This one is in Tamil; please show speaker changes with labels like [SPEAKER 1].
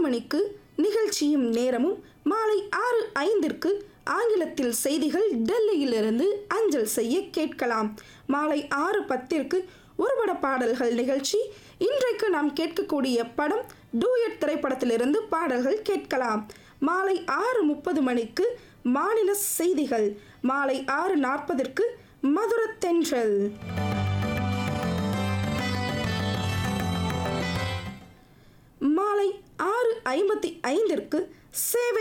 [SPEAKER 1] மணிக்கு நிகழ்ச்சியும் நேரமும், மாலை 6:05 ஆங்கிலத்தில் செய்திகள் டெல்லியிலிருந்து அஞ்சல் செய்ய கேட்கலாம். மாலை 6:10 ஒருபட பாடல்கள் நிகழ்ச்சி. இன்றைக்கு நாம் கேட்கக்கூடிய படம் டூயட் திரைப்படத்திலிருந்து பாடல்கள் கேட்கலாம். மாலை 6:30 மணிக்கு மாநில செய்திகள். மாலை 6:40 மதுர தென்றல். மாலை 6:55 சேவை